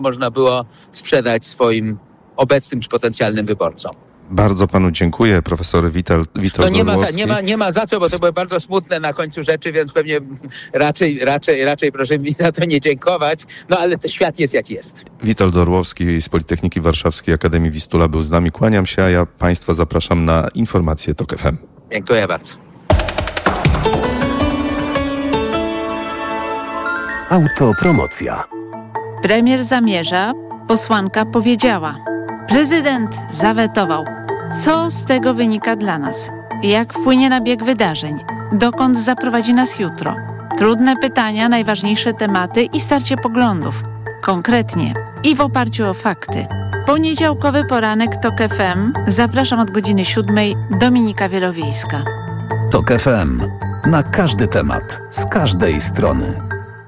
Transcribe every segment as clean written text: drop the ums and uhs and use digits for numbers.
można było sprzedać swoim obecnym czy potencjalnym wyborcom. Bardzo panu dziękuję, profesor Witold Orłowski. Nie ma za co, bo to było bardzo smutne na końcu rzeczy, więc pewnie raczej proszę mi za to nie dziękować, ale ten świat jest jak jest. Witold Orłowski z Politechniki Warszawskiej Akademii Wistula był z nami. Kłaniam się, a ja państwa zapraszam na informacje TOK FM. Dziękuję bardzo. Autopromocja. Premier zamierza, posłanka powiedziała. Prezydent zawetował. Co z tego wynika dla nas? Jak wpłynie na bieg wydarzeń? Dokąd zaprowadzi nas jutro? Trudne pytania, najważniejsze tematy i starcie poglądów. Konkretnie i w oparciu o fakty. Poniedziałkowy poranek TOK FM. Zapraszam od godziny 7. Dominika Wielowiejska. TOK FM. Na każdy temat, z każdej strony.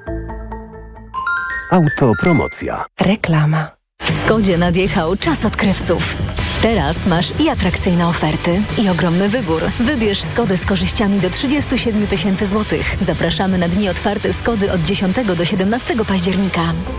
Autopromocja. Reklama. W Skodzie nadjechał czas odkrywców. Teraz masz i atrakcyjne oferty, i ogromny wybór. Wybierz Skodę z korzyściami do 37 000 złotych. Zapraszamy na dni otwarte Skody od 10 do 17 października.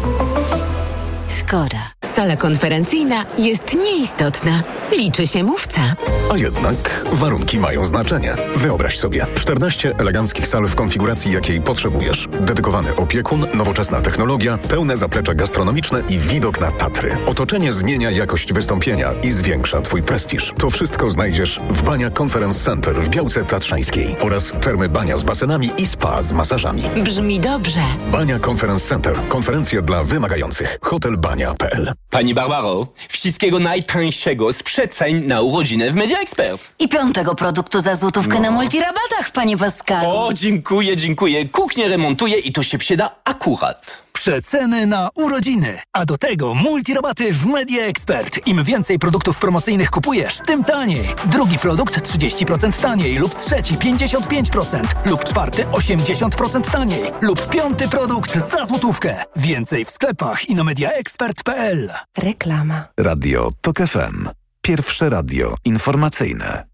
Skoda. Sala konferencyjna jest nieistotna. Liczy się mówca. A jednak warunki mają znaczenie. Wyobraź sobie 14 eleganckich sal w konfiguracji, jakiej potrzebujesz. Dedykowany opiekun, nowoczesna technologia, pełne zaplecze gastronomiczne i widok na Tatry. Otoczenie zmienia jakość wystąpienia i zwiększa Twój prestiż. To wszystko znajdziesz w Bania Conference Center w Białce Tatrzańskiej oraz termy Bania z basenami i spa z masażami. Brzmi dobrze. Bania Conference Center. Konferencje dla wymagających. Hotelbania.pl. Pani Barbaro, wszystkiego najtańszego z przeceń na urodziny w Media Expert. I 5. produktu za złotówkę na multirabatach, panie Pascalu. O, dziękuję. Kuchnię remontuję i to się przyda akurat. Przeceny na urodziny, a do tego multirabaty w Media Expert. Im więcej produktów promocyjnych kupujesz, tym taniej. Drugi produkt 30% taniej lub trzeci 55% lub czwarty 80% taniej lub 5. produkt za złotówkę. Więcej w sklepach i na mediaexpert.pl. Reklama. Radio TOK FM. Pierwsze radio informacyjne.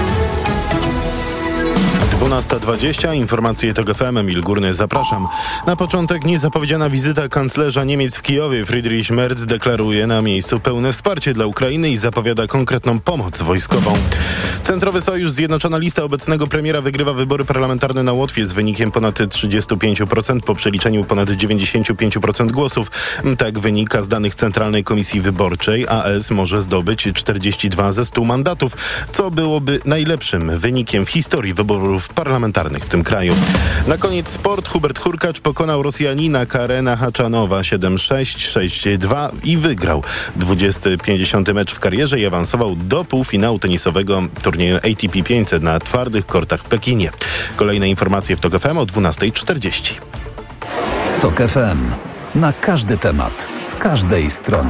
12:20, informacje TOK FM, Emil Górny, zapraszam. Na początek niezapowiedziana wizyta kanclerza Niemiec w Kijowie. Friedrich Merz deklaruje na miejscu pełne wsparcie dla Ukrainy i zapowiada konkretną pomoc wojskową. Centrowy Sojusz Zjednoczona Lista obecnego premiera wygrywa wybory parlamentarne na Łotwie z wynikiem ponad 35%, po przeliczeniu ponad 95% głosów. Tak wynika z danych Centralnej Komisji Wyborczej. AS może zdobyć 42 ze 100 mandatów, co byłoby najlepszym wynikiem w historii wyborów parlamentarnych w tym kraju. Na koniec sport. Hubert Hurkacz pokonał Rosjanina Karena Haczanowa 7-6, 6-2 i wygrał 20-50 mecz w karierze i awansował do półfinału tenisowego turnieju ATP 500 na twardych kortach w Pekinie. Kolejne informacje w TOK FM o 12:40. TOK FM. Na każdy temat, z każdej strony.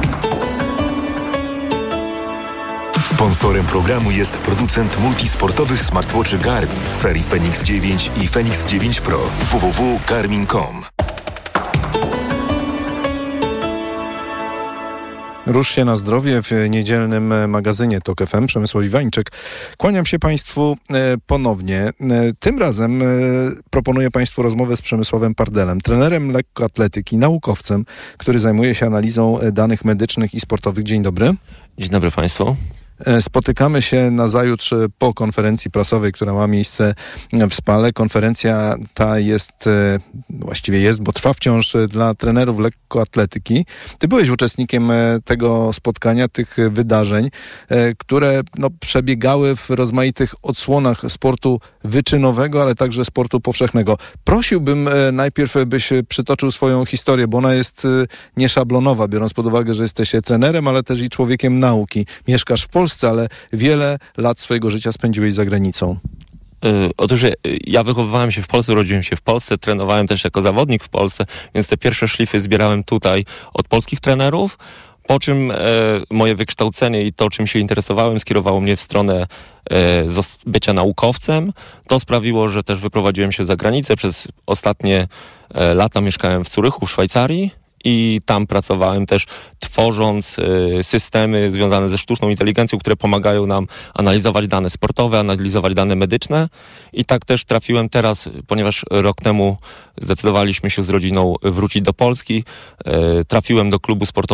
Sponsorem programu jest producent multisportowych smartwatchy Garmin z serii Fenix 9 i Fenix 9 Pro. www.garmin.com. Rusz się na zdrowie w niedzielnym magazynie TOK FM. Przemysław Iwańczyk. Kłaniam się Państwu ponownie. Tym razem proponuję Państwu rozmowę z Przemysławem Pardelem, trenerem lekkoatletyki, naukowcem, który zajmuje się analizą danych medycznych i sportowych. Dzień dobry. Dzień dobry Państwu. Spotykamy się nazajutrz po konferencji prasowej, która ma miejsce w Spale. Konferencja ta jest, bo trwa wciąż dla trenerów lekkoatletyki. Ty byłeś uczestnikiem tego spotkania, tych wydarzeń, które przebiegały w rozmaitych odsłonach sportu wyczynowego, ale także sportu powszechnego. Prosiłbym najpierw, byś przytoczył swoją historię, bo ona jest nieszablonowa, biorąc pod uwagę, że jesteś trenerem, ale też i człowiekiem nauki. Mieszkasz w Polsce, ale wiele lat swojego życia spędziłeś za granicą. Otóż ja wychowywałem się w Polsce, urodziłem się w Polsce, trenowałem też jako zawodnik w Polsce, więc te pierwsze szlify zbierałem tutaj od polskich trenerów, po czym moje wykształcenie i to, czym się interesowałem, skierowało mnie w stronę bycia naukowcem. To sprawiło, że też wyprowadziłem się za granicę. Przez ostatnie lata mieszkałem w Zurychu, w Szwajcarii i tam pracowałem też, tworząc systemy związane ze sztuczną inteligencją, które pomagają nam analizować dane sportowe, analizować dane medyczne i tak też trafiłem teraz, ponieważ rok temu zdecydowaliśmy się z rodziną wrócić do Polski, trafiłem do klubu sportowego